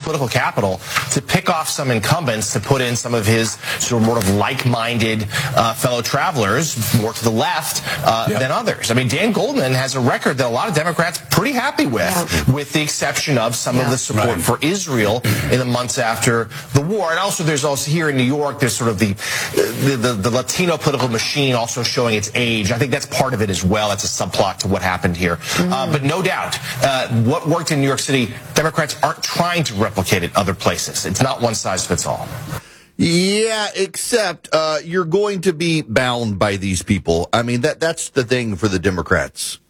political capital to pick off some incumbents to put in some of his sort of more of like-minded fellow travelers, more to the left than others. I mean, Dan Goldman has a record that a lot of Democrats pretty happy with the exception of some of the support for Israel in the months after the war. And also, there's also here in New York, there's sort of the Latino political machine also showing its age. I think that's part of it as well. That's a subplot to what happened here. But no doubt, what worked in New York City, Democrats aren't trying to replicate it other places. It's not one size fits all. Yeah, except you're going to be bound by these people. I mean, that's the thing for the Democrats.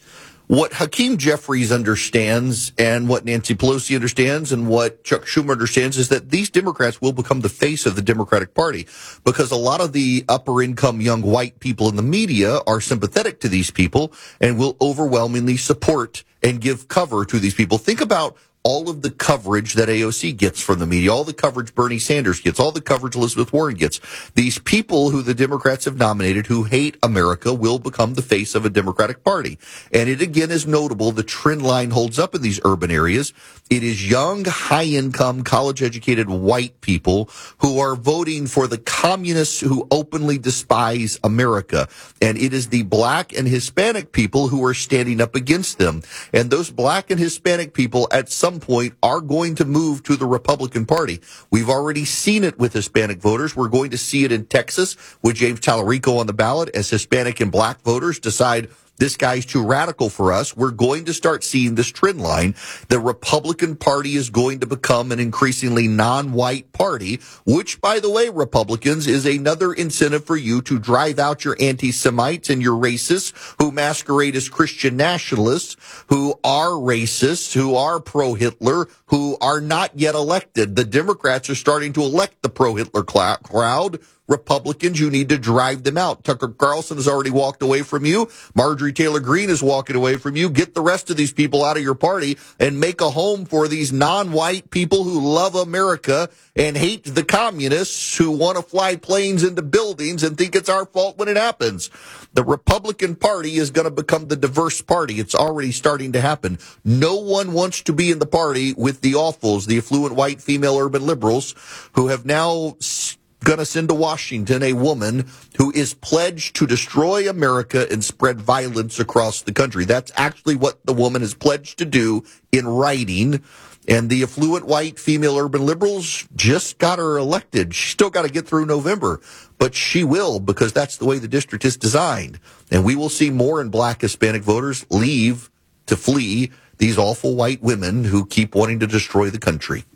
What Hakeem Jeffries understands and what Nancy Pelosi understands and what Chuck Schumer understands is that these Democrats will become the face of the Democratic Party because a lot of the upper income young white people in the media are sympathetic to these people and will overwhelmingly support and give cover to these people. Think about all of the coverage that AOC gets from the media, all the coverage Bernie Sanders gets, all the coverage Elizabeth Warren gets. These people who the Democrats have nominated who hate America will become the face of a Democratic Party. And it again is notable the trend line holds up in these urban areas. It is young, high-income, college-educated white people who are voting for the communists who openly despise America. And it is the black and Hispanic people who are standing up against them. And those black and Hispanic people at some point are going to move to the Republican Party. We've already seen it with Hispanic voters. We're going to see it in Texas with James Tallarico on the ballot as Hispanic and black voters decide this guy's too radical for us. We're going to start seeing this trend line. The Republican Party is going to become an increasingly non-white party, which, by the way, Republicans, is another incentive for you to drive out your anti-Semites and your racists who masquerade as Christian nationalists, who are racist, who are pro-Hitler, who are not yet elected. The Democrats are starting to elect the pro-Hitler crowd. Republicans, you need to drive them out. Tucker Carlson has already walked away from you. Marjorie Taylor Greene is walking away from you. Get the rest of these people out of your party and make a home for these non-white people who love America and hate the communists who want to fly planes into buildings and think it's our fault when it happens. The Republican Party is going to become the diverse party. It's already starting to happen. No one wants to be in the party with the awfuls, the affluent white female urban liberals who have now going to send to Washington a woman who is pledged to destroy America and spread violence across the country. That's actually what the woman is pledged to do in writing. And the affluent white female urban liberals just got her elected. She's still got to get through November, but she will because that's the way the district is designed. And we will see more and black Hispanic voters leave to flee these awful white women who keep wanting to destroy the country.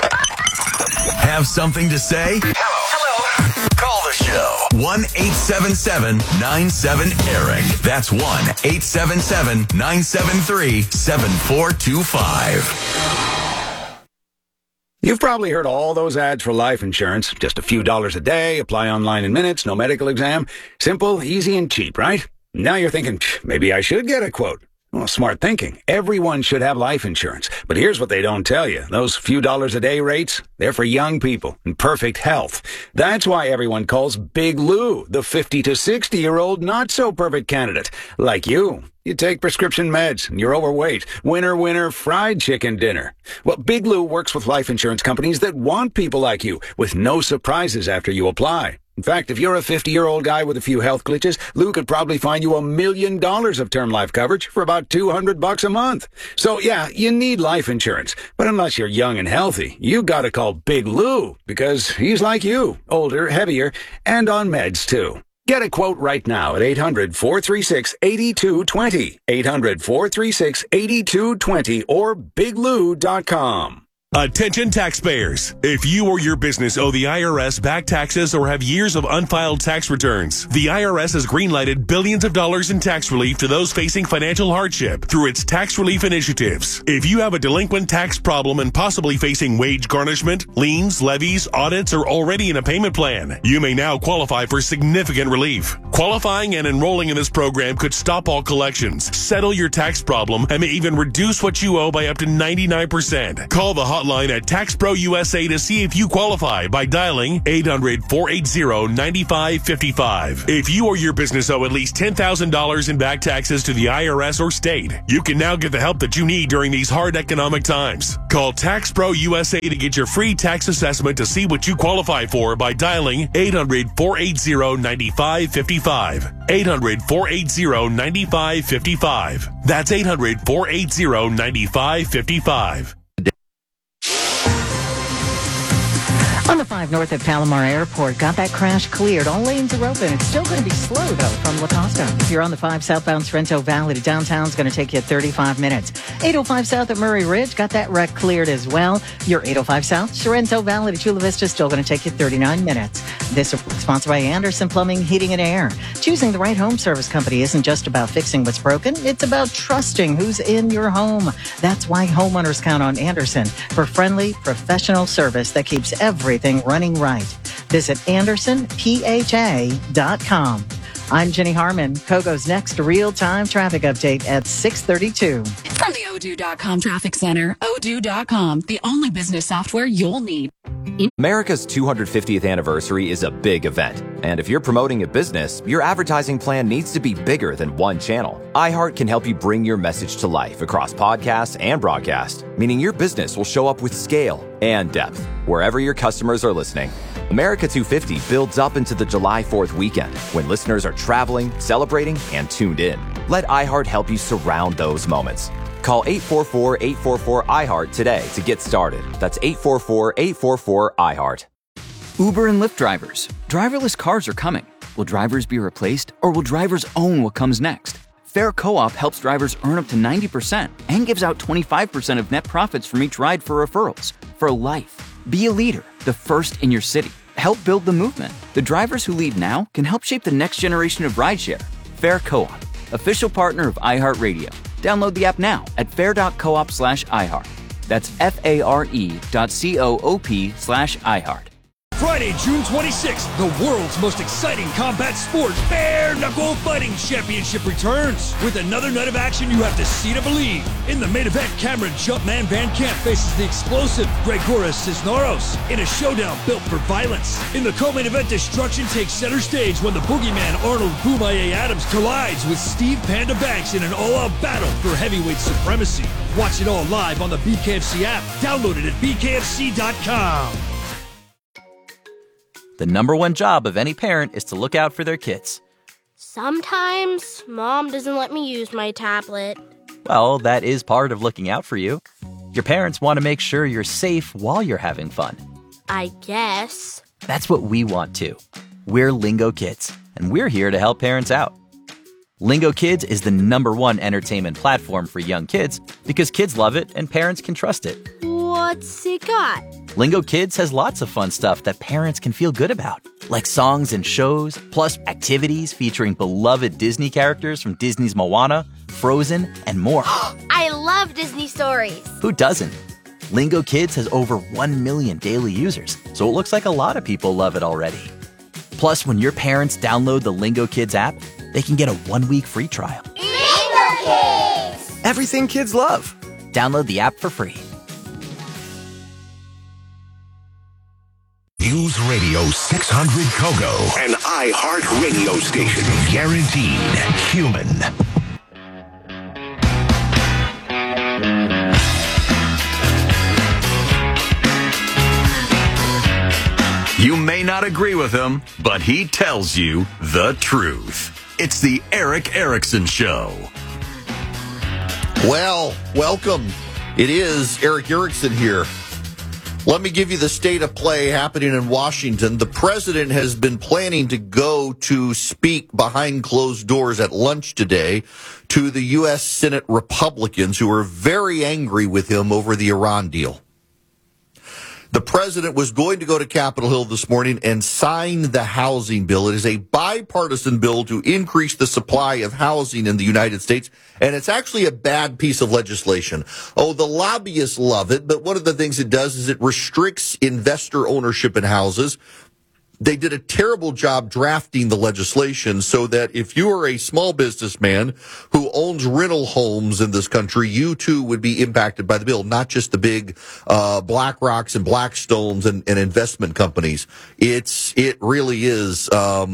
Have something to say? Call the show. 1-877-97-ERIC. That's 1-877-973-7425. You've probably heard all those ads for life insurance. Just a few dollars a day, apply online in minutes, no medical exam. Simple, easy, and cheap, right? Now you're thinking, maybe I should get a quote. Well, smart thinking. Everyone should have life insurance. But here's what they don't tell you. Those few dollars a day rates, they're for young people in perfect health. That's why everyone calls Big Lou the 50 to 60-year-old not-so-perfect candidate. Like you. You take prescription meds, and you're overweight. Winner, fried chicken dinner. Well, Big Lou works with life insurance companies that want people like you, with no surprises after you apply. In fact, if you're a 50-year-old guy with a few health glitches, Lou could probably find you $1 million of term life coverage for about $200 a month. So, yeah, you need life insurance. But unless you're young and healthy, you gotta call Big Lou, because he's like you, older, heavier, and on meds, too. Get a quote right now at 800-436-8220, 800-436-8220, or biglou.com. Attention taxpayers. If you or your business owe the IRS back taxes or have years of unfiled tax returns, the IRS has greenlighted billions of dollars in tax relief to those facing financial hardship through its tax relief initiatives. If you have a delinquent tax problem and possibly facing wage garnishment, liens, levies, audits, or already in a payment plan, you may now qualify for significant relief. Qualifying and enrolling in this program could stop all collections, settle your tax problem, and may even reduce what you owe by up to 99%. Call the hotline hotline at TaxPro USA to see if you qualify by dialing 800-480-9555. If you or your business owe at least $10,000 in back taxes to the IRS or state, you can now get the help that you need during these hard economic times. Call TaxPro USA to get your free tax assessment to see what you qualify for by dialing 800-480-9555. 800-480-9555. That's 800-480-9555. On the 5 north at Palomar Airport, got that crash cleared. All lanes are open. It's still going to be slow, though, from La Costa. If you're on the 5 southbound Sorrento Valley to downtown, it's going to take you 35 minutes. 805 south at Murray Ridge, got that wreck cleared as well. Your 805 south, Sorrento Valley to Chula Vista, still going to take you 39 minutes. This is sponsored by Anderson Plumbing, Heating, and Air. Choosing the right home service company isn't just about fixing what's broken. It's about trusting who's in your home. That's why homeowners count on Anderson for friendly, professional service that keeps everything running right. Visit AndersonPHA.com. I'm Jenny Harmon. Kogo's next real-time traffic update at 6:32. From the Odoo.com Traffic Center, Odoo.com, the only business software you'll need. America's 250th anniversary is a big event. And if you're promoting a business, your advertising plan needs to be bigger than one channel. iHeart can help you bring your message to life across podcasts and broadcast, meaning your business will show up with scale and depth wherever your customers are listening. America 250 builds up into the July 4th weekend when listeners are traveling, celebrating, and tuned in. Let iHeart help you surround those moments. Call 844-844-iHeart today to get started. That's 844-844-iHeart. Uber and Lyft drivers. Driverless cars are coming. Will drivers be replaced, or will drivers own what comes next? Fair Co-op helps drivers earn up to 90% and gives out 25% of net profits from each ride for referrals. For life. Be a leader, the first in your city. Help build the movement. The drivers who lead now can help shape the next generation of rideshare. Fair Co-op, official partner of iHeartRadio. Download the app now at fair.coop/iHeart. That's FARE.coop/iHeart. Friday, June 26th, the world's most exciting combat sport, Bare Knuckle Fighting Championship returns. With another night of action you have to see to believe. In the main event, Cameron Jumpman Van Camp faces the explosive Gregoras Cisneros in a showdown built for violence. In the co-main event, destruction takes center stage when the boogeyman Arnold Boomaye Adams collides with Steve Panda Banks in an all-out battle for heavyweight supremacy. Watch it all live on the BKFC app. Download it at bkfc.com. The number one job of any parent is to look out for their kids. Sometimes Mom doesn't let me use my tablet. Well, that is part of looking out for you. Your parents want to make sure you're safe while you're having fun. I guess. That's what we want too. We're Lingo Kids, and we're here to help parents out. Lingo Kids is the number one entertainment platform for young kids because kids love it and parents can trust it. What's it got? Lingo Kids has lots of fun stuff that parents can feel good about, like songs and shows, plus activities featuring beloved Disney characters from Disney's Moana, Frozen, and more. I love Disney stories. Who doesn't? Lingo Kids has over 1 million daily users, so it looks like a lot of people love it already. Plus, when your parents download the Lingo Kids app, they can get a 1-week free trial. Lingo Kids! Everything kids love. Download the app for free. News Radio 600 Kogo, an iHeart radio station, guaranteed human. You may not agree with him, but he tells you the truth. It's the Eric Erickson Show. Well, welcome. It is Eric Erickson here. Let me give you the state of play happening in Washington. The president has been planning to go to speak behind closed doors at lunch today to the U.S. Senate Republicans who are very angry with him over the Iran deal. The president was going to go to Capitol Hill this morning and sign the housing bill. It is a bipartisan bill to increase the supply of housing in the United States, and it's actually a bad piece of legislation. Oh, the lobbyists love it, but one of the things it does is it restricts investor ownership in houses. They did a terrible job drafting the legislation so that if you are a small businessman who owns rental homes in this country, you too would be impacted by the bill, not just the big BlackRocks and Blackstones and investment companies. It really is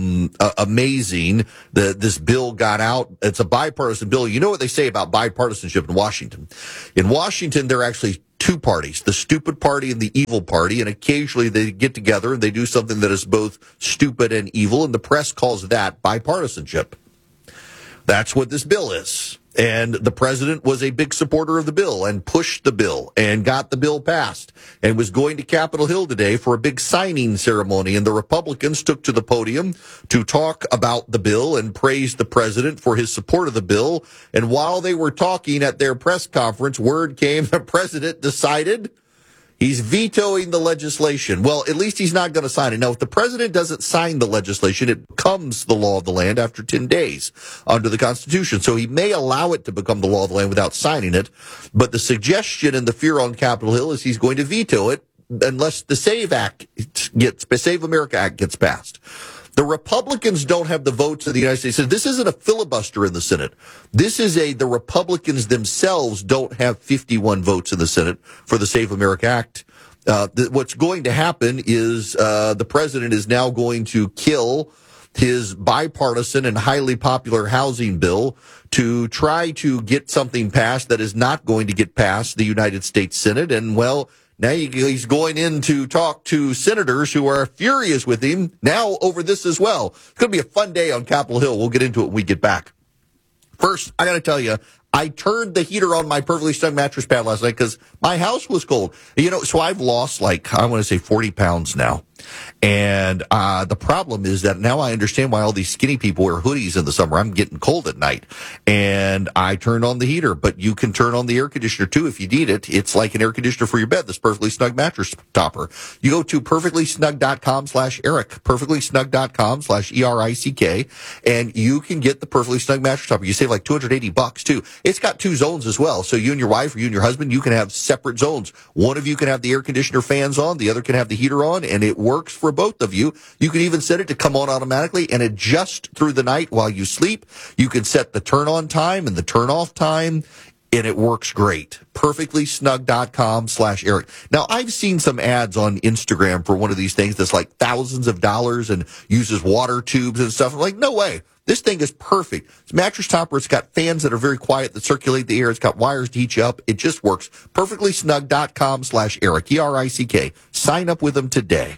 amazing that this bill got out. It's a bipartisan bill. You know what they say about bipartisanship in Washington. In Washington, there are actually two parties, the stupid party and the evil party, and occasionally they get together and they do something that is both stupid and evil, and the press calls that bipartisanship. That's what this bill is. And the president was a big supporter of the bill and pushed the bill and got the bill passed and was going to Capitol Hill today for a big signing ceremony. And the Republicans took to the podium to talk about the bill and praise the president for his support of the bill. And while they were talking at their press conference, word came the president decided he's vetoing the legislation. Well, at least he's not going to sign it. Now, if the president doesn't sign the legislation, it becomes the law of the land after 10 days under the Constitution. So he may allow it to become the law of the land without signing it. But the suggestion and the fear on Capitol Hill is he's going to veto it unless the Save America Act gets passed. The Republicans don't have the votes of the United States. So this isn't a filibuster in the Senate. This is the Republicans themselves don't have 51 votes in the Senate for the Save America Act. What's going to happen is the president is now going to kill his bipartisan and highly popular housing bill to try to get something passed that is not going to get past the United States Senate. And, well, now he's going in to talk to senators who are furious with him now over this as well. It's going to be a fun day on Capitol Hill. We'll get into it when we get back. First, I got to tell you, I turned the heater on my Perfectly Snug mattress pad last night because my house was cold. You know, so I've lost 40 pounds now. And the problem is that now I understand why all these skinny people wear hoodies in the summer. I'm getting cold at night. And I turned on the heater, but you can turn on the air conditioner too if you need it. It's like an air conditioner for your bed, this Perfectly Snug mattress topper. You go to perfectlysnug.com/Eric, perfectlysnug.com/ERICK, and you can get the Perfectly Snug mattress topper. You save like $280 too. It's got two zones as well. So you and your wife or you and your husband, you can have separate zones. One of you can have the air conditioner fans on, the other can have the heater on, and it works for both of you. You can even set it to come on automatically and adjust through the night while you sleep. You can set the turn on time and the turn off time, and it works great. Perfectlysnug.com/Eric. Now, I've seen some ads on Instagram for one of these things that's like thousands of dollars and uses water tubes and stuff. I'm like, no way. This thing is perfect. It's a mattress topper. It's got fans that are very quiet that circulate the air. It's got wires to heat you up. It just works. Perfectlysnug.com/Eric, ERICK. Sign up with them today.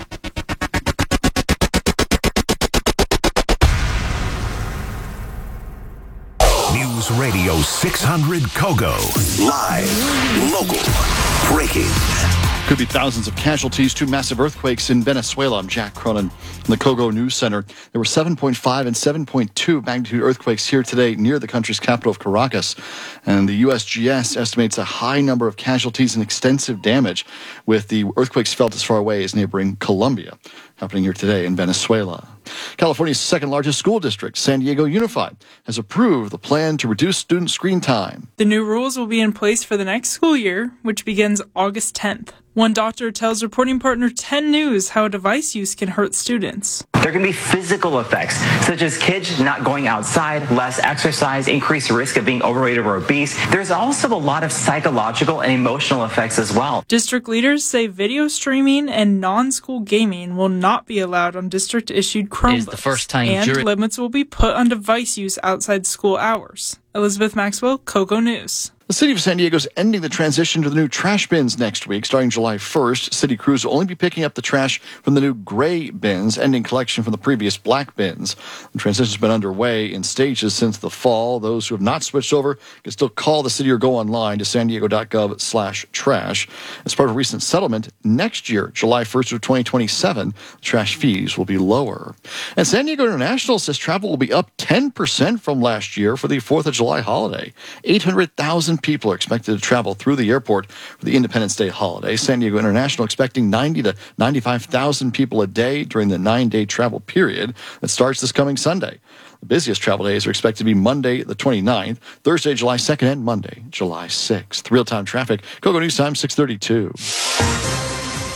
News Radio 600 Kogo. Live, local, breaking. Could be thousands of casualties. Two massive earthquakes in Venezuela. I'm Jack Cronin in the Kogo News Center. There were 7.5 and 7.2 magnitude earthquakes here today near the country's capital of Caracas. And the USGS estimates a high number of casualties and extensive damage, with the earthquakes felt as far away as neighboring Colombia, happening here today in Venezuela. California's second largest school district, San Diego Unified, has approved the plan to reduce student screen time. The new rules will be in place for the next school year, which begins August 10th. One doctor tells reporting partner 10 News how device use can hurt students. There can be physical effects, such as kids not going outside, less exercise, increased risk of being overweight or obese. There's also a lot of psychological and emotional effects as well. District leaders say video streaming and non-school gaming will not be allowed on district-issued Chromebooks, and limits will be put on device use outside school hours. Elizabeth Maxwell, Kogo News. The city of San Diego is ending the transition to the new trash bins next week. Starting July 1st, city crews will only be picking up the trash from the new gray bins, ending collection from the previous black bins. The transition has been underway in stages since the fall. Those who have not switched over can still call the city or go online to sandiego.gov/trash. As part of a recent settlement, next year, July 1st of 2027, trash fees will be lower. And San Diego International says travel will be up 10% from last year for the 4th of July holiday. 800,000 people are expected to travel through the airport for the Independence Day holiday. San Diego International expecting 90 to 95,000 people a day during the 9-day travel period that starts this coming Sunday. The busiest travel days are expected to be Monday the 29th, Thursday July 2nd, and Monday July 6th. Real-time traffic, Kogo News Time 6:32.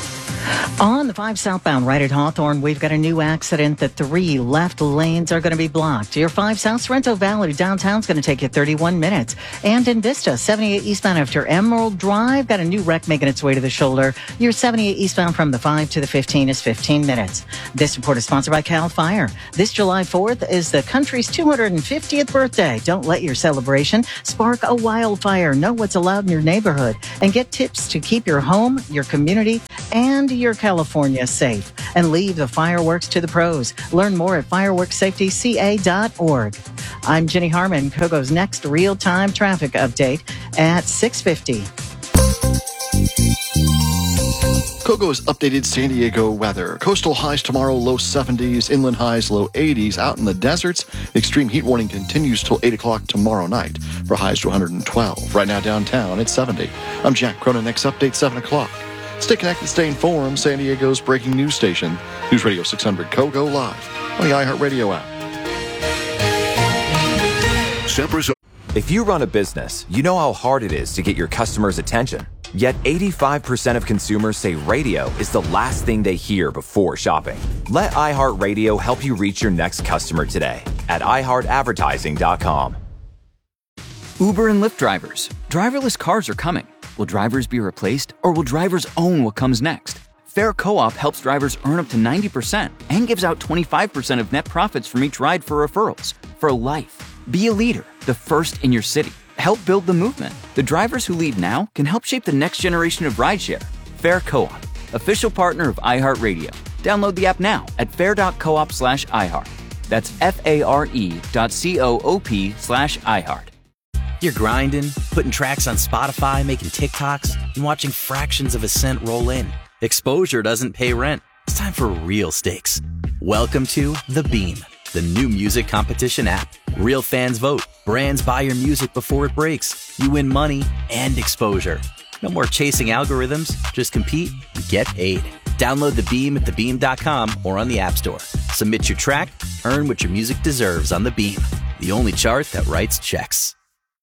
On the 5 southbound right at Hawthorne, we've got a new accident. The 3 left lanes are going to be blocked. Your 5 south Sorrento Valley to downtown is going to take you 31 minutes. And in Vista, 78 eastbound after Emerald Drive, got a new wreck making its way to the shoulder. Your 78 eastbound from the 5 to the 15 is 15 minutes. This report is sponsored by CAL FIRE. This July 4th is the country's 250th birthday. Don't let your celebration spark a wildfire. Know what's allowed in your neighborhood and get tips to keep your home, your community, and your California safe. And leave the fireworks to the pros. Learn more at fireworkssafetyca.org. I'm Jenny Harmon. Kogo's next real-time traffic update at 6:50. Kogo's updated San Diego weather. Coastal highs tomorrow, low 70s. Inland highs, low 80s. Out in the deserts, the extreme heat warning continues till 8 o'clock tomorrow night for highs to 112. Right now downtown, it's 70. I'm Jack Cronin. Next update, 7 o'clock. Stay connected, stay informed. San Diego's breaking news station. News Radio 600 Kogo live on the iHeartRadio app. If you run a business, you know how hard it is to get your customers' attention. Yet 85% of consumers say radio is the last thing they hear before shopping. Let iHeartRadio help you reach your next customer today at iHeartAdvertising.com. Uber and Lyft drivers. Driverless cars are coming. Will drivers be replaced, or will drivers own what comes next? Fair Co-op helps drivers earn up to 90% and gives out 25% of net profits from each ride for referrals. For life. Be a leader, the first in your city. Help build the movement. The drivers who lead now can help shape the next generation of rideshare. Fair Co-op, official partner of iHeartRadio. Download the app now at fair.coop/iHeart. That's FARE.coop/iHeart. You're grinding, putting tracks on Spotify, making TikToks, and watching fractions of a cent roll in. Exposure doesn't pay rent. It's time for real stakes. Welcome to The Beam, the new music competition app. Real fans vote. Brands buy your music before it breaks. You win money and exposure. No more chasing algorithms. Just compete and get paid. Download The Beam at thebeam.com or on the App Store. Submit your track, earn what your music deserves on The Beam, the only chart that writes checks.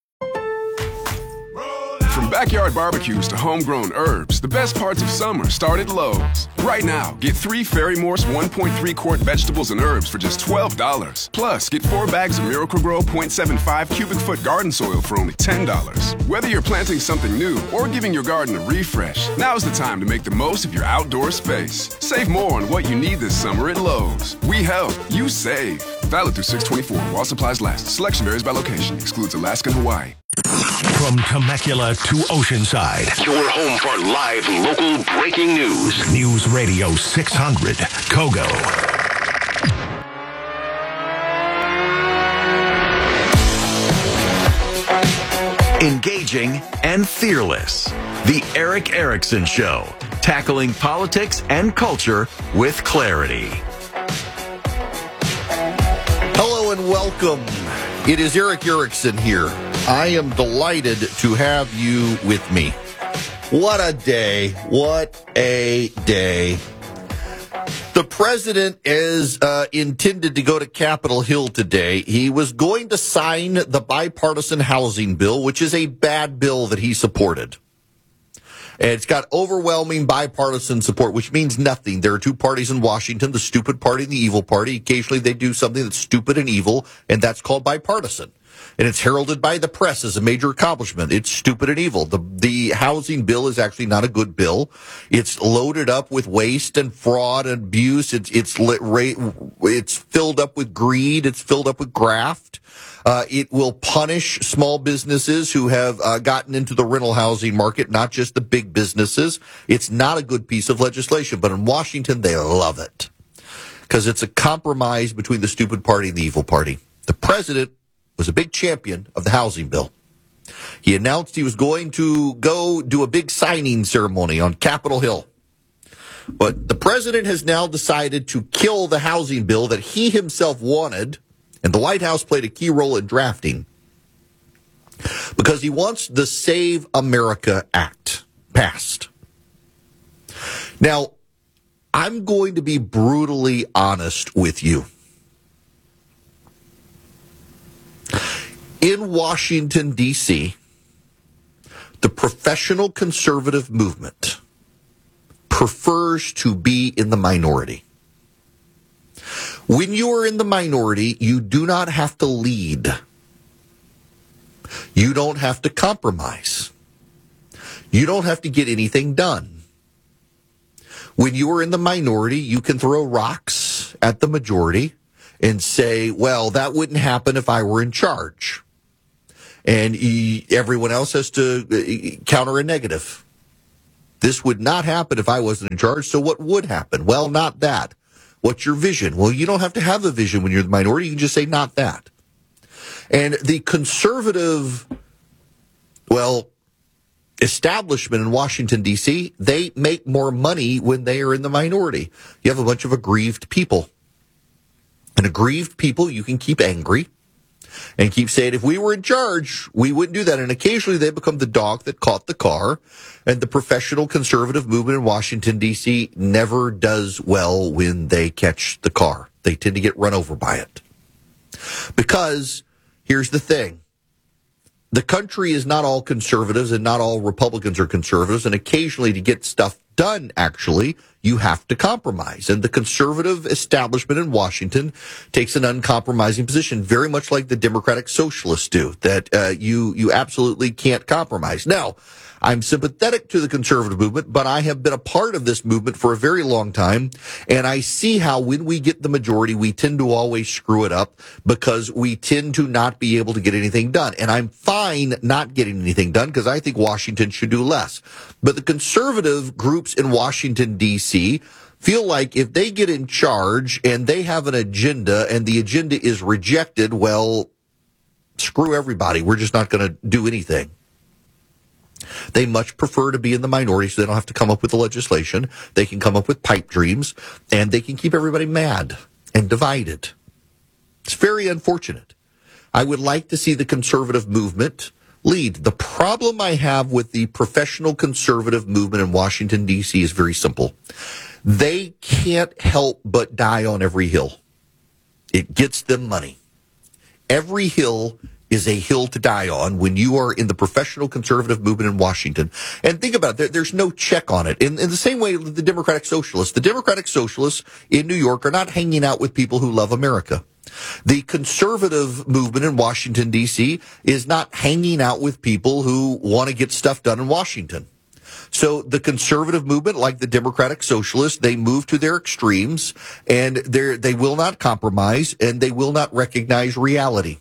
From backyard barbecues to homegrown herbs, the best parts of summer start at Lowe's. Right now, get 3 Ferry Morse 1.3 quart vegetables and herbs for just $12. Plus, get 4 bags of Miracle-Gro 0.75 cubic foot garden soil for only $10. Whether you're planting something new or giving your garden a refresh, now's the time to make the most of your outdoor space. Save more on what you need this summer at Lowe's. We help, you save. Valid through 6/24 while supplies last. Selection varies by location. Excludes Alaska and Hawaii. From Temecula to Oceanside, your home for live local breaking news. News Radio 600 Kogo. Engaging and fearless. The Eric Erickson Show. Tackling politics and culture with clarity. Hello and welcome. It is Eric Erickson here. I am delighted to have you with me. What a day. What a day. The president is intended to go to Capitol Hill today. He was going to sign the bipartisan housing bill, which is a bad bill that he supported. And it's got overwhelming bipartisan support, which means nothing. There are 2 parties in Washington, the stupid party and the evil party. Occasionally they do something that's stupid and evil, and that's called bipartisan. And it's heralded by the press as a major accomplishment. It's stupid and evil. The housing bill is actually not a good bill. It's loaded up with waste and fraud and abuse. It's filled up with greed. It's filled up with graft. It will punish small businesses who have gotten into the rental housing market, not just the big businesses. It's not a good piece of legislation, but in Washington, they love it because it's a compromise between the stupid party and the evil party. The president was a big champion of the housing bill. He announced he was going to go do a big signing ceremony on Capitol Hill. But the president has now decided to kill the housing bill that he himself wanted, and the White House played a key role in drafting, because he wants the Save America Act passed. Now, I'm going to be brutally honest with you. In Washington, D.C., the professional conservative movement prefers to be in the minority. When you are in the minority, you do not have to lead. You don't have to compromise. You don't have to get anything done. When you are in the minority, you can throw rocks at the majority and say, well, that wouldn't happen if I were in charge. And everyone else has to counter a negative. This would not happen if I wasn't in charge, so what would happen? Well, not that. What's your vision? Well, you don't have to have a vision when you're the minority. You can just say, not that. And the conservative, establishment in Washington, D.C., they make more money when they are in the minority. You have a bunch of aggrieved people. And aggrieved people, you can keep angry and keep saying, if we were in charge, we wouldn't do that. And occasionally they become the dog that caught the car. And the professional conservative movement in Washington, D.C. never does well when they catch the car. They tend to get run over by it. Because here's the thing. The country is not all conservatives and not all Republicans are conservatives. And occasionally to get stuff done, actually, you have to compromise. And the conservative establishment in Washington takes an uncompromising position, very much like the Democratic Socialists do, that you absolutely can't compromise. Now, I'm sympathetic to the conservative movement, but I have been a part of this movement for a very long time, and I see how when we get the majority, we tend to always screw it up because we tend to not be able to get anything done. And I'm fine not getting anything done because I think Washington should do less. But the conservative groups in Washington, D.C., feel like if they get in charge and they have an agenda and the agenda is rejected, well, screw everybody. We're just not going to do anything. They much prefer to be in the minority so they don't have to come up with the legislation. They can come up with pipe dreams, and they can keep everybody mad and divided. It's very unfortunate. I would like to see the conservative movement lead. The problem I have with the professional conservative movement in Washington, D.C. is very simple. They can't help but die on every hill. It gets them money. Every hill is a hill to die on when you are in the professional conservative movement in Washington. And think about it, there's no check on it. In the same way with the Democratic Socialists in New York are not hanging out with people who love America. The conservative movement in Washington, D.C. is not hanging out with people who want to get stuff done in Washington. So the conservative movement, like the Democratic Socialists, they move to their extremes, and they will not compromise, and they will not recognize reality.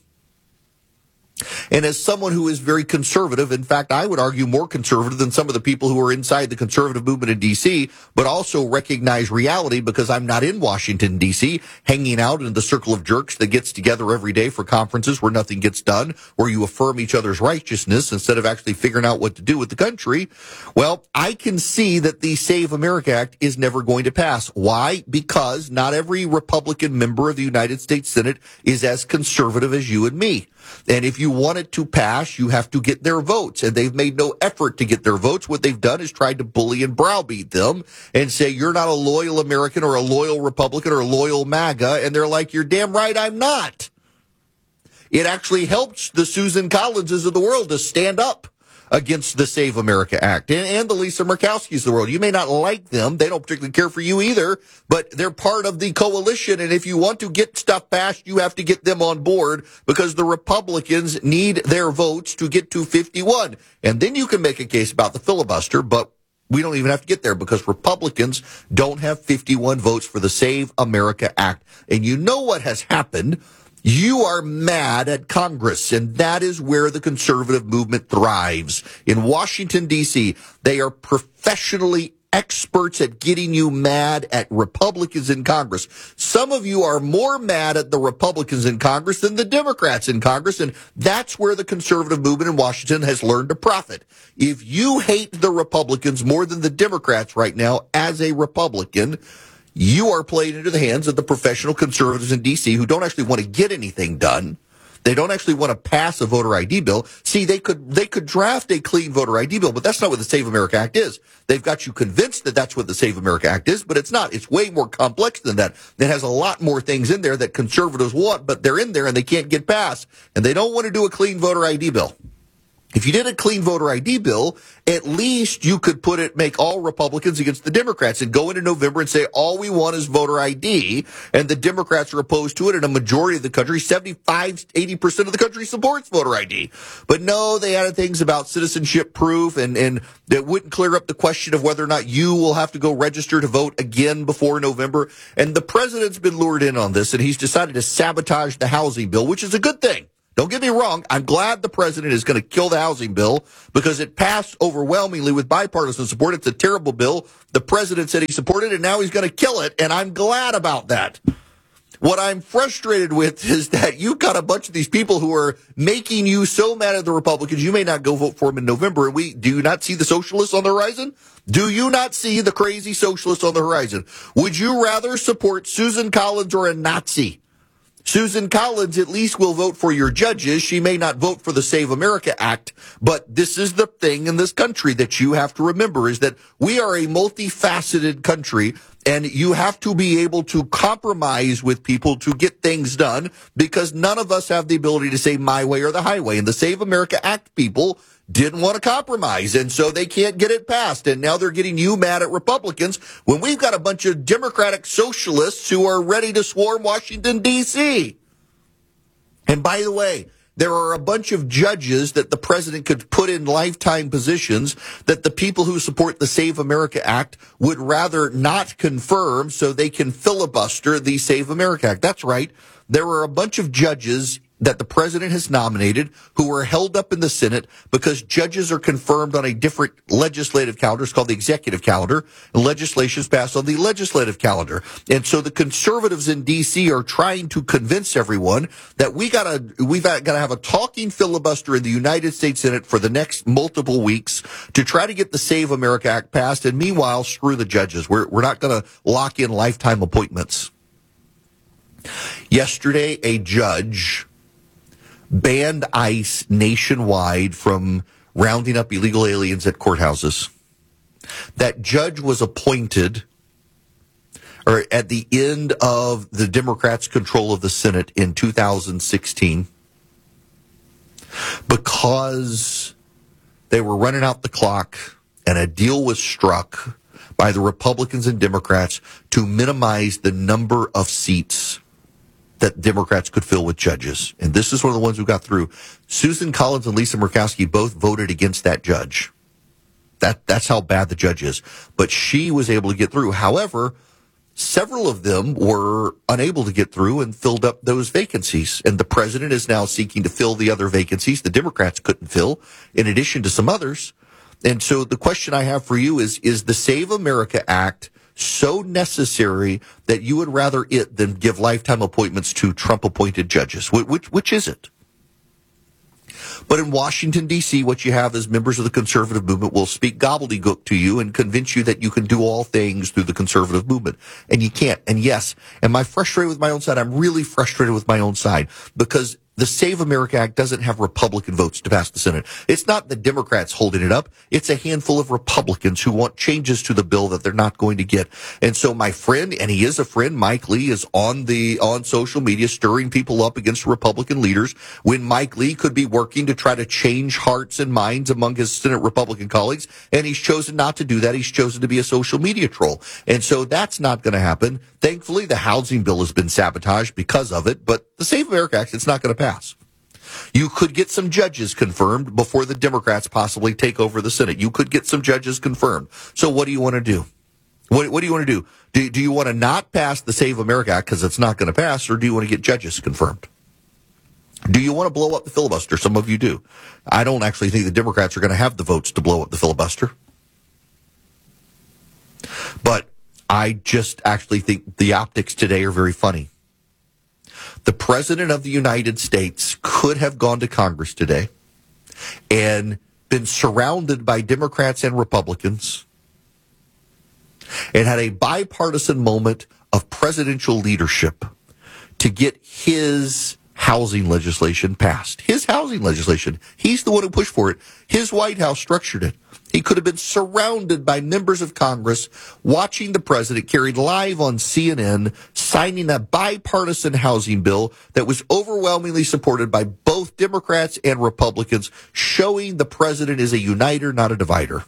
And as someone who is very conservative, in fact, I would argue more conservative than some of the people who are inside the conservative movement in D.C., but also recognize reality because I'm not in Washington, D.C., hanging out in the circle of jerks that gets together every day for conferences where nothing gets done, where you affirm each other's righteousness instead of actually figuring out what to do with the country. Well, I can see that the Save America Act is never going to pass. Why? Because not every Republican member of the United States Senate is as conservative as you and me. And if you want it to pass, you have to get their votes. And they've made no effort to get their votes. What they've done is tried to bully and browbeat them and say, you're not a loyal American or a loyal Republican or a loyal MAGA. And they're like, you're damn right I'm not. It actually helps the Susan Collinses of the world to stand up against the Save America Act and the Lisa Murkowskis of the world. You may not like them. They don't particularly care for you either, but they're part of the coalition. And if you want to get stuff passed, you have to get them on board because the Republicans need their votes to get to 51. And then you can make a case about the filibuster, but we don't even have to get there because Republicans don't have 51 votes for the Save America Act. And you know what has happened? You are mad at Congress, and that is where the conservative movement thrives. In Washington, D.C., they are professionally experts at getting you mad at Republicans in Congress. Some of you are more mad at the Republicans in Congress than the Democrats in Congress, and that's where the conservative movement in Washington has learned to profit. If you hate the Republicans more than the Democrats right now as a Republican, you are playing into the hands of the professional conservatives in D.C. who don't actually want to get anything done. They don't actually want to pass a voter ID bill. See, they could draft a clean voter ID bill, but that's not what the Save America Act is. They've got you convinced that that's what the Save America Act is, but it's not. It's way more complex than that. It has a lot more things in there that conservatives want, but they're in there and they can't get passed. And they don't want to do a clean voter ID bill. If you did a clean voter ID bill, at least you could make all Republicans against the Democrats and go into November and say, all we want is voter ID, and the Democrats are opposed to it, and a majority of the country, 75-80% of the country supports voter ID. But no, they added things about citizenship proof, and that wouldn't clear up the question of whether or not you will have to go register to vote again before November. And the president's been lured in on this, and he's decided to sabotage the housing bill, which is a good thing. Don't get me wrong. I'm glad the president is going to kill the housing bill because it passed overwhelmingly with bipartisan support. It's a terrible bill. The president said he supported it, and now he's going to kill it, and I'm glad about that. What I'm frustrated with is that you've got a bunch of these people who are making you so mad at the Republicans, you may not go vote for them in November. Do you not see the socialists on the horizon? Do you not see the crazy socialists on the horizon? Would you rather support Susan Collins or a Nazi? Susan Collins at least will vote for your judges. She may not vote for the Save America Act, but this is the thing in this country that you have to remember is that we are a multifaceted country, and you have to be able to compromise with people to get things done because none of us have the ability to say my way or the highway. And the Save America Act people didn't want to compromise, and so they can't get it passed. And now they're getting you mad at Republicans when we've got a bunch of Democratic socialists who are ready to swarm Washington, D.C. And by the way, there are a bunch of judges that the president could put in lifetime positions that the people who support the Save America Act would rather not confirm so they can filibuster the Save America Act. That's right. There are a bunch of judges that the president has nominated who are held up in the Senate because judges are confirmed on a different legislative calendar. It's called the executive calendar, and legislation is passed on the legislative calendar. And so the conservatives in D.C. are trying to convince everyone that we've got to have a talking filibuster in the United States Senate for the next multiple weeks to try to get the Save America Act passed. And meanwhile, screw the judges. We're not going to lock in lifetime appointments. Yesterday, a judge banned ICE nationwide from rounding up illegal aliens at courthouses. That judge was appointed at the end of the Democrats' control of the Senate in 2016 because they were running out the clock and a deal was struck by the Republicans and Democrats to minimize the number of seats that Democrats could fill with judges. And this is one of the ones who got through. Susan Collins and Lisa Murkowski both voted against that judge. That's how bad the judge is. But she was able to get through. However, several of them were unable to get through and filled up those vacancies. And the president is now seeking to fill the other vacancies the Democrats couldn't fill, in addition to some others. And so the question I have for you is the Save America Act so necessary that you would rather it than give lifetime appointments to Trump-appointed judges? Which is it? But in Washington, D.C., what you have is members of the conservative movement will speak gobbledygook to you and convince you that you can do all things through the conservative movement. And you can't. And yes, am I frustrated with my own side? I'm really frustrated with my own side because the Save America Act doesn't have Republican votes to pass the Senate. It's not the Democrats holding it up. It's a handful of Republicans who want changes to the bill that they're not going to get. And so my friend, and he is a friend, Mike Lee, is on social media stirring people up against Republican leaders when Mike Lee could be working to try to change hearts and minds among his Senate Republican colleagues. And he's chosen not to do that. He's chosen to be a social media troll. And so that's not going to happen. Thankfully, the housing bill has been sabotaged because of it, but the Save America Act, it's not going to pass. You could get some judges confirmed before the Democrats possibly take over the Senate. You could get some judges confirmed. So what do you want to do? What do you want to do? Do you want to not pass the Save America Act because it's not going to pass, or do you want to get judges confirmed? Do you want to blow up the filibuster? Some of you do. I don't actually think the Democrats are going to have the votes to blow up the filibuster. But I just actually think the optics today are very funny. The President of the United States could have gone to Congress today and been surrounded by Democrats and Republicans and had a bipartisan moment of presidential leadership to get his housing legislation passed. His housing legislation. He's the one who pushed for it. His White House structured it. He could have been surrounded by members of Congress watching the president carried live on CNN signing a bipartisan housing bill that was overwhelmingly supported by both Democrats and Republicans, showing the president is a uniter, not a divider.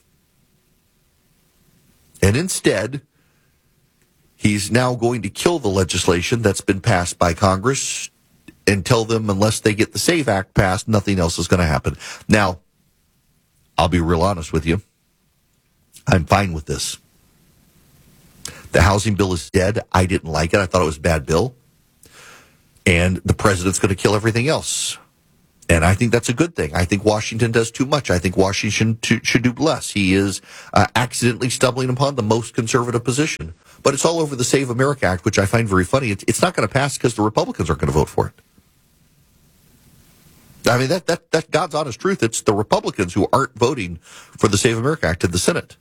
And instead, he's now going to kill the legislation that's been passed by Congress and tell them unless they get the SAVE Act passed, nothing else is going to happen. Now, I'll be real honest with you. I'm fine with this. The housing bill is dead. I didn't like it. I thought it was a bad bill. And the president's going to kill everything else. And I think that's a good thing. I think Washington does too much. I think Washington should do less. He is accidentally stumbling upon the most conservative position. But it's all over the Save America Act, which I find very funny. It's not going to pass because the Republicans aren't going to vote for it. I mean, that's God's honest truth. It's the Republicans who aren't voting for the Save America Act in the Senate.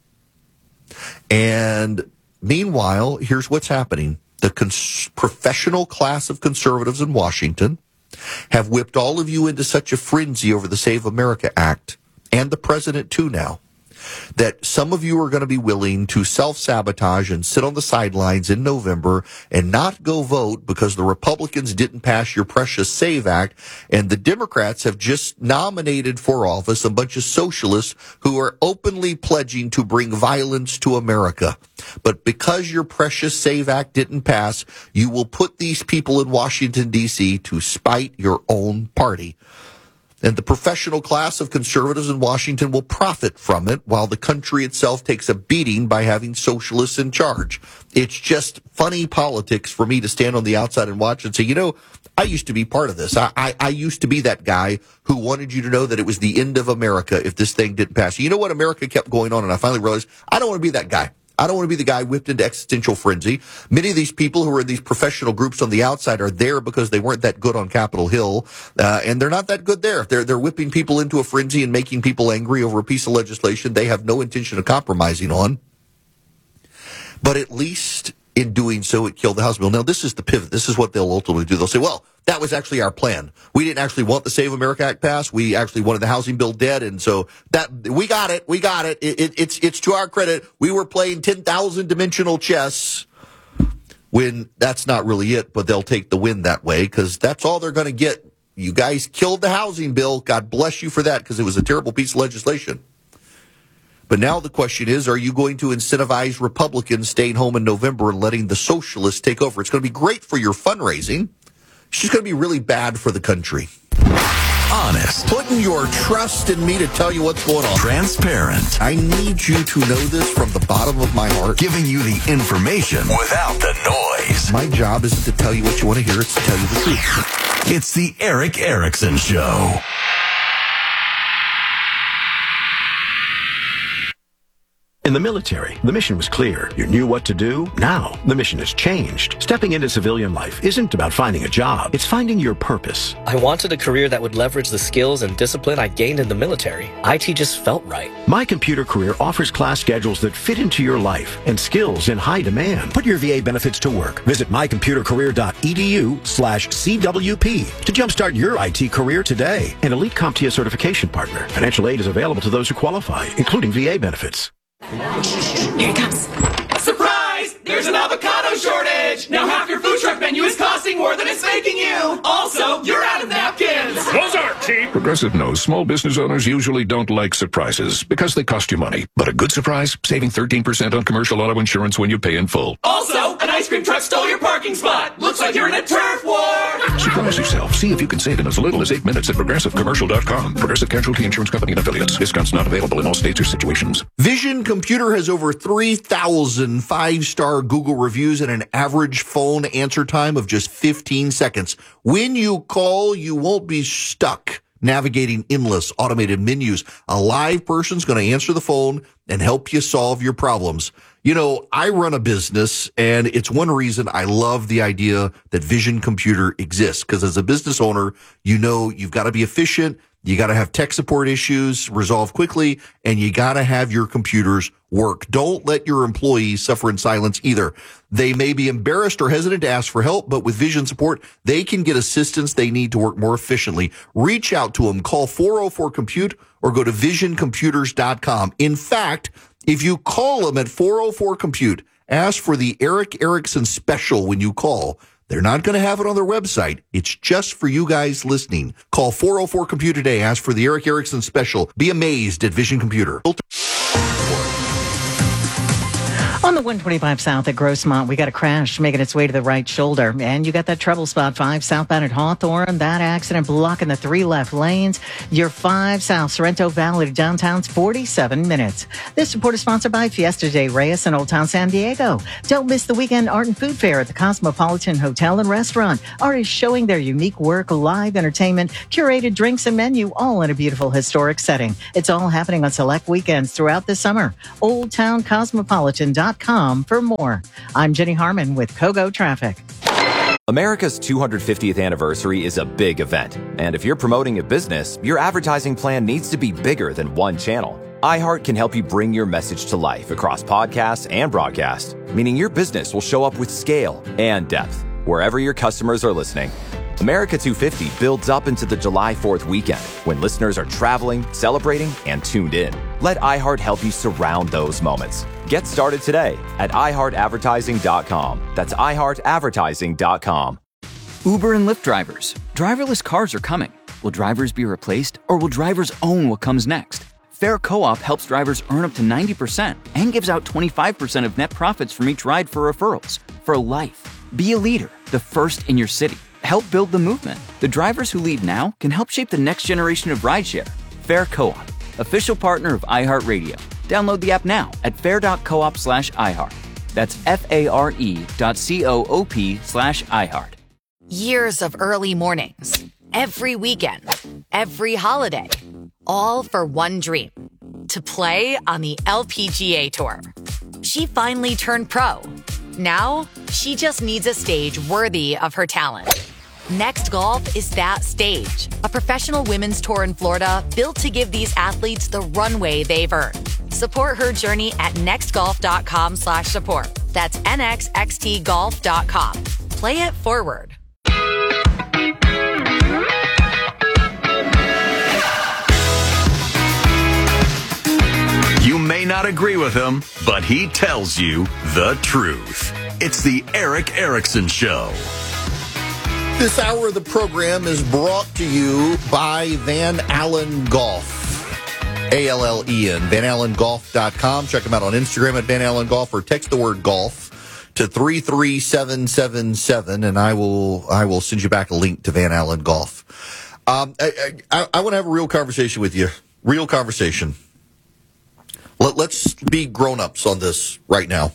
And meanwhile, here's what's happening. The professional class of conservatives in Washington have whipped all of you into such a frenzy over the Save America Act, and the president too now, that some of you are going to be willing to self-sabotage and sit on the sidelines in November and not go vote because the Republicans didn't pass your precious SAVE Act, and the Democrats have just nominated for office a bunch of socialists who are openly pledging to bring violence to America. But because your precious SAVE Act didn't pass, you will put these people in Washington, D.C. to spite your own party. And the professional class of conservatives in Washington will profit from it while the country itself takes a beating by having socialists in charge. It's just funny politics for me to stand on the outside and watch and say, you know, I used to be part of this. I used to be that guy who wanted you to know that it was the end of America if this thing didn't pass. You know what? America kept going on, and I finally realized I don't want to be that guy. I don't want to be the guy whipped into existential frenzy. Many of these people who are in these professional groups on the outside are there because they weren't that good on Capitol Hill, and they're not that good there. They're whipping people into a frenzy and making people angry over a piece of legislation they have no intention of compromising on. But at least in doing so, it killed the House bill. Now, this is the pivot. This is what they'll ultimately do. They'll say, well, that was actually our plan. We didn't actually want the Save America Act passed. We actually wanted the housing bill dead. And so that we got it. We got it. It's to our credit. We were playing 10,000 dimensional chess when that's not really it, but they'll take the win that way because that's all they're going to get. You guys killed the housing bill. God bless you for that because it was a terrible piece of legislation. But now the question is, are you going to incentivize Republicans staying home in November and letting the socialists take over? It's going to be great for your fundraising. It's just going to be really bad for the country. Honest. Putting your trust in me to tell you what's going on. Transparent. I need you to know this from the bottom of my heart. Giving you the information without the noise. My job isn't to tell you what you want to hear. It's to tell you the truth. It's the Erick Erickson Show. In the military, the mission was clear. You knew what to do. Now, the mission has changed. Stepping into civilian life isn't about finding a job. It's finding your purpose. I wanted a career that would leverage the skills and discipline I gained in the military. IT just felt right. My Computer Career offers class schedules that fit into your life and skills in high demand. Put your VA benefits to work. Visit mycomputercareer.edu/CWP to jumpstart your IT career today. An elite CompTIA certification partner. Financial aid is available to those who qualify, including VA benefits. Here it comes. Surprise! There's an avocado shortage! Now half your food truck menu is costing more than it's making you! Also, you're out of napkins! Those aren't cheap! Progressive knows small business owners usually don't like surprises because they cost you money. But a good surprise, saving 13% on commercial auto insurance when you pay in full. Also, an ice cream truck stole your parking spot! Looks like you're in a turf war! Surprise yourself. See if you can save in as little as 8 minutes at ProgressiveCommercial.com. Progressive Casualty Insurance Company and Affiliates. Discounts not available in all states or situations. Vision Computer has over 3,000 five-star Google reviews and an average phone answer time of just 15 seconds. When you call, you won't be stuck navigating endless automated menus. A live person's going to answer the phone and help you solve your problems. You know, I run a business, and it's one reason I love the idea that Vision Computer exists, because as a business owner, you know you've got to be efficient, You got to have tech support issues resolved quickly, and you got to have your computers work. Don't let your employees suffer in silence either. They may be embarrassed or hesitant to ask for help, but with Vision support, they can get assistance they need to work more efficiently. Reach out to them. Call 404-COMPUTE or go to visioncomputers.com. In fact, if you call them at 404-COMPUTE, ask for the Eric Erickson special when you call. They're not going to have it on their website. It's just for you guys listening. Call 404-COMPUTE today. Ask for the Eric Erickson special. Be amazed at Vision Computer. On the 125 South at Grossmont, we got a crash making its way to the right shoulder. And you got that trouble spot 5 southbound at Hawthorne. That accident blocking the 3 left lanes. Your 5 south Sorrento Valley to downtown's 47 minutes. This report is sponsored by Fiesta de Reyes in Old Town San Diego. Don't miss the weekend art and food fair at the Cosmopolitan Hotel and Restaurant. Artists showing their unique work, live entertainment, curated drinks and menu, all in a beautiful historic setting. It's all happening on select weekends throughout the summer. OldTownCosmopolitan.com for more. I'm Jenny Harmon with Kogo Traffic. America's 250th anniversary is a big event, and if you're promoting a business, your advertising plan needs to be bigger than one channel. iHeart can help you bring your message to life across podcasts and broadcast, meaning your business will show up with scale and depth wherever your customers are listening. America 250 builds up into the July 4th weekend when listeners are traveling, celebrating, and tuned in. Let iHeart help you surround those moments. Get started today at iHeartAdvertising.com. That's iHeartAdvertising.com. Uber and Lyft drivers. Driverless cars are coming. Will drivers be replaced, or will drivers own what comes next? Fair Co-op helps drivers earn up to 90% and gives out 25% of net profits from each ride for referrals. For life. Be a leader, the first in your city. Help build the movement. The drivers who lead now can help shape the next generation of rideshare. Fair Co-op, official partner of iHeartRadio. Download the app now at fair.coop/iHeart. That's FARE.coop/iHeart. Years of early mornings, every weekend, every holiday, all for one dream, to play on the LPGA Tour. She finally turned pro. Now, she just needs a stage worthy of her talent. Next Golf is that stage, a professional women's tour in Florida built to give these athletes the runway they've earned. Support her journey at nextgolf.com/support. That's nxxtgolf.com. Play it forward. You may not agree with him, but he tells you the truth. It's the Eric Erickson Show. This hour of the program is brought to you by Van Allen Golf. ALLEN, VanAllenGolf.com. Check them out on Instagram at Van Allen Golf, or text the word golf to 33777, and I will send you back a link to Van Allen Golf. I want to have a real conversation with you. Real conversation. Let's be grown-ups on this right now.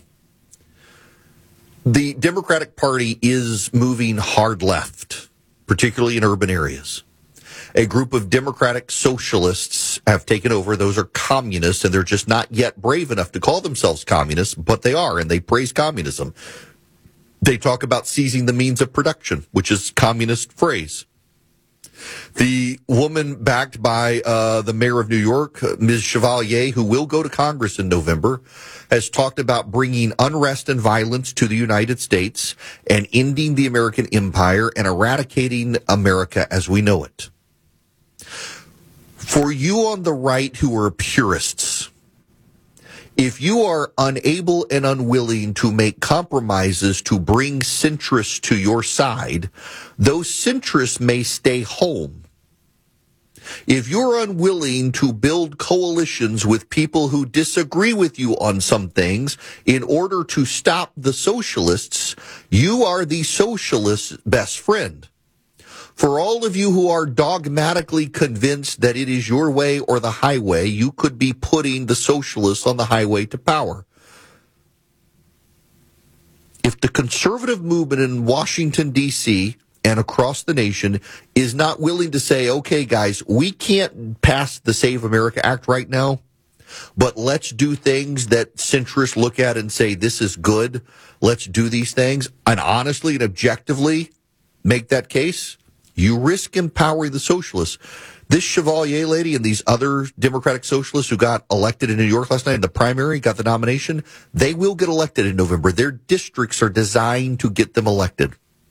The Democratic Party is moving hard left, particularly in urban areas. A group of Democratic socialists have taken over. Those are communists, and they're just not yet brave enough to call themselves communists, but they are, and they praise communism. They talk about seizing the means of production, which is communist phrase. The woman backed by the mayor of New York, Ms. Chevalier, who will go to Congress in November, has talked about bringing unrest and violence to the United States and ending the American empire and eradicating America as we know it. For you on the right who are purists, if you are unable and unwilling to make compromises to bring centrists to your side, those centrists may stay home. If you're unwilling to build coalitions with people who disagree with you on some things in order to stop the socialists, you are the socialist's best friend. For all of you who are dogmatically convinced that it is your way or the highway, you could be putting the socialists on the highway to power. If the conservative movement in Washington, D.C., and across the nation is not willing to say, okay, guys, we can't pass the Save America Act right now, but let's do things that centrists look at and say, this is good, let's do these things, and honestly and objectively make that case, You risk empowering the socialists. This Chevalier lady and these other Democratic socialists who got elected in New York last night in the primary, got the nomination, they will get elected in November. Their districts are designed to get them elected.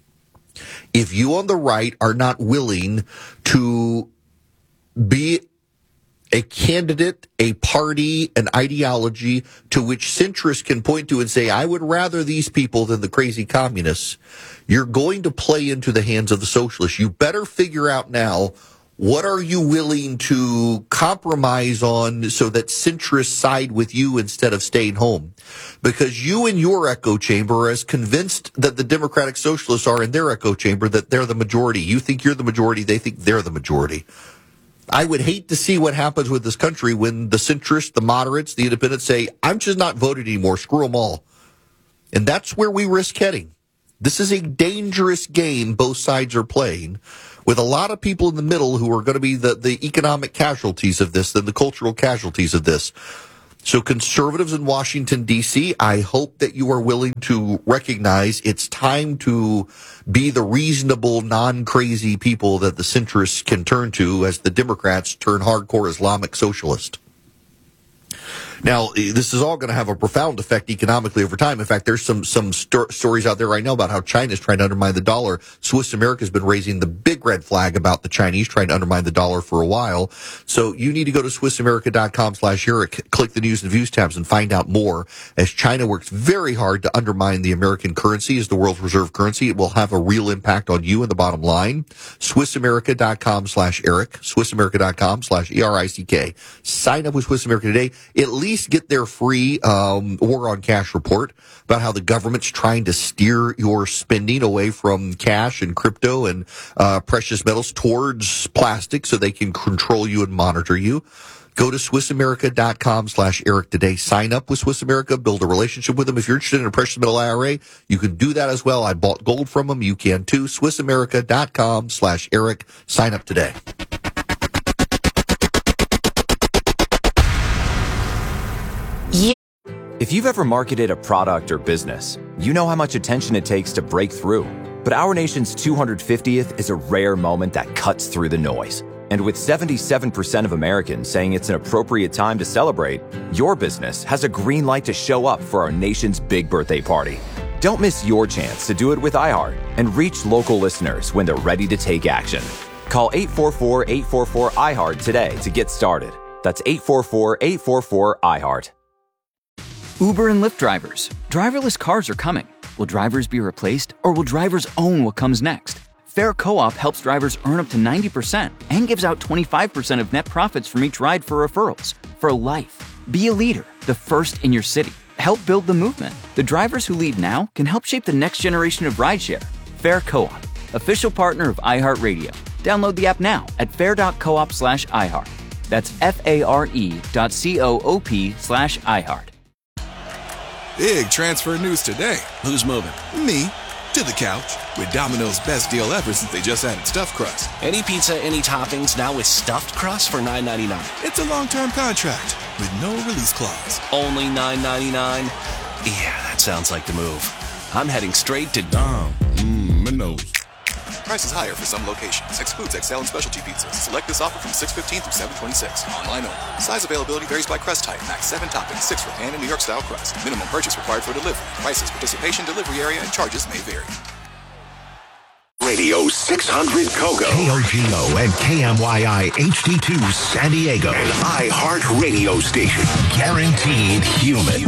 If you on the right are not willing to be a candidate, a party, an ideology to which centrists can point to and say, I would rather these people than the crazy communists, you're going to play into the hands of the socialists. You better figure out now, what are you willing to compromise on so that centrists side with you instead of staying home? Because you in your echo chamber are as convinced that the Democratic Socialists are in their echo chamber that they're the majority. You think you're the majority, they think they're the majority. I would hate to see what happens with this country when the centrists, the moderates, the independents say, I'm just not voting anymore, screw them all. And that's where we risk heading. This is a dangerous game both sides are playing, with a lot of people in the middle who are going to be the economic casualties of this, the cultural casualties of this. So conservatives in Washington, D.C., I hope that you are willing to recognize it's time to be the reasonable, non-crazy people that the centrists can turn to as the Democrats turn hardcore Islamic socialist. Now, this is all going to have a profound effect economically over time. In fact, there's some stories out there right now about how China is trying to undermine the dollar. Swiss America has been raising the big red flag about the Chinese trying to undermine the dollar for a while. So you need to go to SwissAmerica.com/Eric, click the news and views tabs and find out more, as China works very hard to undermine the American currency as the world's reserve currency. It will have a real impact on you and the bottom line. SwissAmerica.com/Eric, SwissAmerica.com/ERICK. Sign up with Swiss America today. At least get their free War on Cash report about how the government's trying to steer your spending away from cash and crypto and precious metals towards plastic so they can control you and monitor you. Go to SwissAmerica.com/Eric today. Sign up with Swiss America. Build a relationship with them. If you're interested in a precious metal IRA, you can do that as well. I bought gold from them. You can too. SwissAmerica.com/Eric. Sign up today. If you've ever marketed a product or business, you know how much attention it takes to break through. But our nation's 250th is a rare moment that cuts through the noise. And with 77% of Americans saying it's an appropriate time to celebrate, your business has a green light to show up for our nation's big birthday party. Don't miss your chance to do it with iHeart and reach local listeners when they're ready to take action. Call 844-844-iHeart today to get started. That's 844-844-iHeart. Uber and Lyft drivers. Driverless cars are coming. Will drivers be replaced, or will drivers own what comes next? Fair Co-op helps drivers earn up to 90% and gives out 25% of net profits from each ride for referrals. For life. Be a leader, the first in your city. Help build the movement. The drivers who lead now can help shape the next generation of rideshare. Fair Co-op, official partner of iHeartRadio. Download the app now at fair.coop/iHeart. That's FARE.coop/iHeart. Big transfer news today. Who's moving? Me. To the couch. With Domino's best deal ever since they just added stuffed crust. Any pizza, any toppings, now with stuffed crust for $9.99. It's a long-term contract with no release clause. Only $9.99? Yeah, that sounds like the move. I'm heading straight to Domino's. Prices higher for some locations. Excludes XL and specialty pizzas. Select this offer from 6/15 through 7/26. Online only. Size availability varies by crust type. Max 7 toppings, 6 for pan and New York style crust. Minimum purchase required for delivery. Prices, participation, delivery area, and charges may vary. Radio 600 Kogo, KOGO and KMYI HD2 San Diego, an iHeart radio station. Guaranteed human.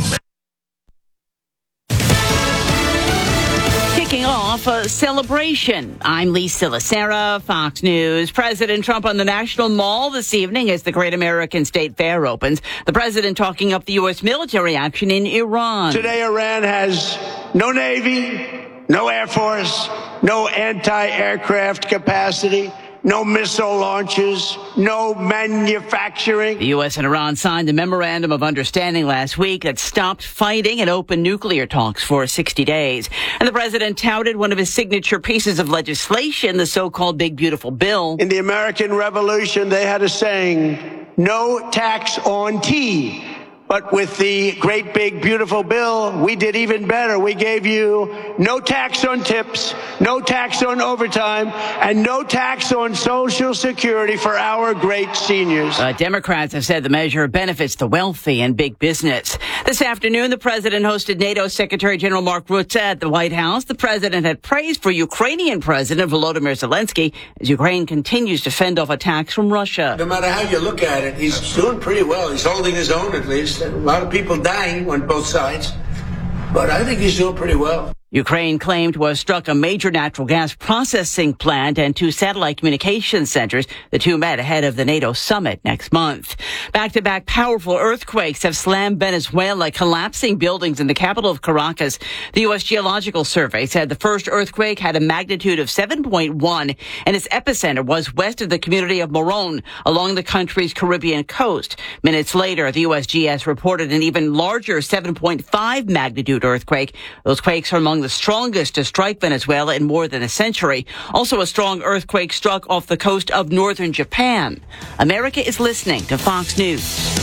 Kicking off a celebration. I'm Lisa Lacera, Fox News. President Trump on the National Mall this evening as the Great American State Fair opens. The president talking up the U.S. military action in Iran. Today, Iran has no Navy, no Air Force, no anti-aircraft capacity, no missile launches, no manufacturing. The U.S. and Iran signed a memorandum of understanding last week that stopped fighting and opened nuclear talks for 60 days. And the president touted one of his signature pieces of legislation, the so-called Big Beautiful Bill. In the American Revolution, they had a saying, no tax on tea. But with the great, big, beautiful bill, we did even better. We gave you no tax on tips, no tax on overtime, and no tax on Social Security for our great seniors. Democrats have said the measure benefits the wealthy and big business. This afternoon, the president hosted NATO Secretary General Mark Rutte at the White House. The president had praised for Ukrainian President Volodymyr Zelensky as Ukraine continues to fend off attacks from Russia. No matter how you look at it, he's doing pretty well. He's holding his own, at least. A lot of people dying on both sides, but I think he's doing pretty well. Ukraine claimed to have struck a major natural gas processing plant and 2 satellite communications centers. The two met ahead of the NATO summit next month. Back-to-back powerful earthquakes have slammed Venezuela, collapsing buildings in the capital of Caracas. The U.S. Geological Survey said the first earthquake had a magnitude of 7.1, and its epicenter was west of the community of Morón, along the country's Caribbean coast. Minutes later, the USGS reported an even larger 7.5 magnitude earthquake. Those quakes are among the strongest to strike Venezuela in more than a century. Also, a strong earthquake struck off the coast of northern Japan. America is listening to Fox News.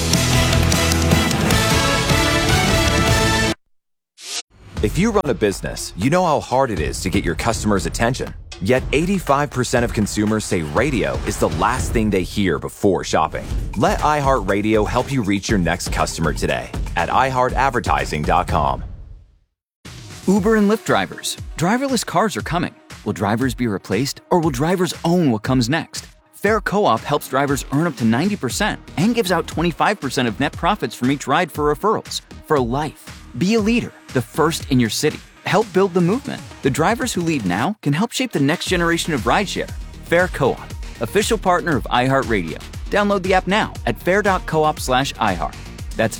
If you run a business, you know how hard it is to get your customers' attention. Yet 85% of consumers say radio is the last thing they hear before shopping. Let iHeartRadio help you reach your next customer today at iHeartAdvertising.com. Uber and Lyft drivers. Driverless cars are coming. Will drivers be replaced, or will drivers own what comes next? Fair Co-op helps drivers earn up to 90% and gives out 25% of net profits from each ride for referrals. For life. Be a leader, the first in your city. Help build the movement. The drivers who lead now can help shape the next generation of rideshare. Fair Co-op, official partner of iHeartRadio. Download the app now at fair.coop/iHeart. That's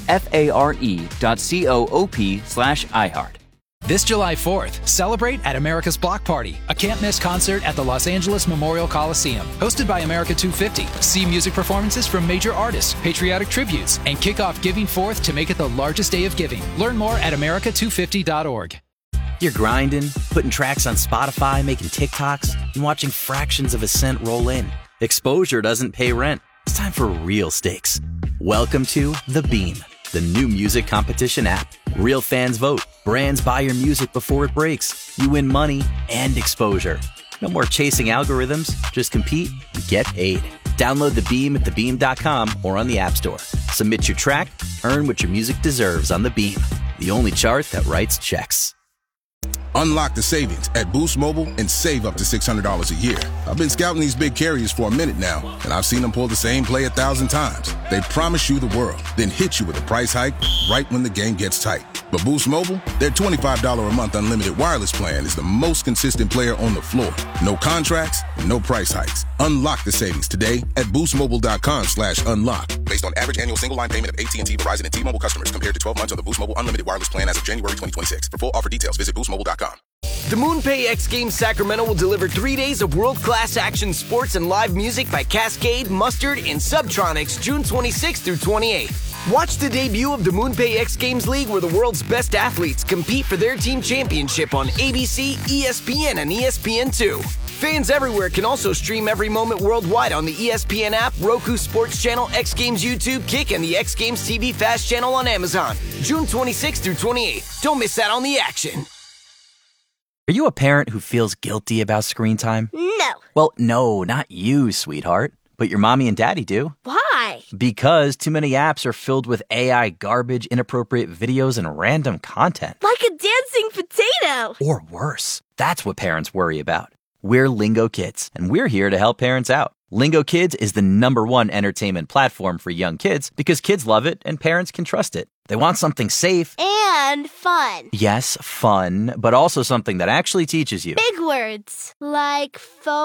FARE.coop/iHeart. This July 4th, celebrate at America's Block Party, a can't-miss concert at the Los Angeles Memorial Coliseum. Hosted by America 250, see music performances from major artists, patriotic tributes, and kick off Giving 4th to make it the largest day of giving. Learn more at america250.org. You're grinding, putting tracks on Spotify, making TikToks, and watching fractions of a cent roll in. Exposure doesn't pay rent. It's time for real stakes. Welcome to The Beam, the new music competition app. Real fans vote. Brands buy your music before it breaks. You win money and exposure. No more chasing algorithms. Just compete and get paid. Download The Beam at thebeam.com or on the App Store. Submit your track. Earn what your music deserves on The Beam, the only chart that writes checks. Unlock the savings at Boost Mobile and save up to $600 a year. I've been scouting these big carriers for a minute now, and I've seen them pull the same play 1,000 times. They promise you the world, then hit you with a price hike right when the game gets tight. But Boost Mobile, their $25 a month unlimited wireless plan is the most consistent player on the floor. No contracts, no price hikes. Unlock the savings today at boostmobile.com/unlock. Based on average annual single line payment of AT&T, Verizon, and T-Mobile customers compared to 12 months on the Boost Mobile unlimited wireless plan as of January 2026. For full offer details, visit boostmobile.com. The MoonPay X Games Sacramento will deliver 3 days of world-class action sports and live music by Cascade, Mustard, and Subtronics June 26th through 28th. Watch the debut of the MoonPay X Games League, where the world's best athletes compete for their team championship on ABC, ESPN, and ESPN2. Fans everywhere can also stream every moment worldwide on the ESPN app, Roku Sports Channel, X Games YouTube, Kick, and the X Games TV Fast channel on Amazon. June 26th through 28th. Don't miss out on the action. Are you a parent who feels guilty about screen time? No. Well, no, not you, sweetheart. But your mommy and daddy do. Why? Because too many apps are filled with AI garbage, inappropriate videos, and random content. Like a dancing potato. Or worse. That's what parents worry about. We're Lingo Kids, and we're here to help parents out. Lingo Kids is the #1 entertainment platform for young kids because kids love it and parents can trust it. They want something safe and fun. Yes, fun, but also something that actually teaches you. Big words like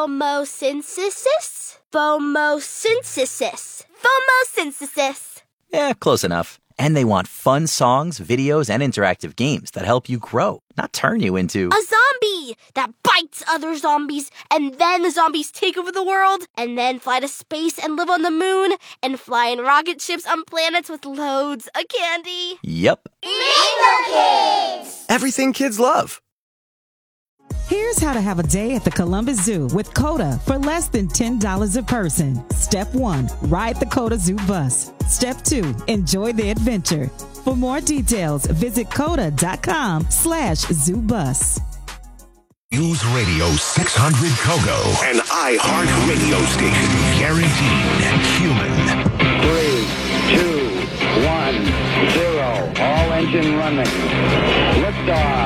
phomosynthesis. Phomosynthesis. Phomosynthesis. Yeah, close enough. And they want fun songs, videos, and interactive games that help you grow, not turn you into a zombie that bites other zombies, and then the zombies take over the world, and then fly to space and live on the moon, and fly in rocket ships on planets with loads of candy. Yep. Lingo Kids! Everything kids love. Here's how to have a day at the Columbus Zoo with COTA for less than $10 a person. Step 1, ride the COTA Zoo bus. Step 2, enjoy the adventure. For more details, visit COTA.com/ZooBus. News Radio 600 Kogo, an iHeart radio station, guaranteed human. 3, 2, 1, 0. All engine running. Liftoff.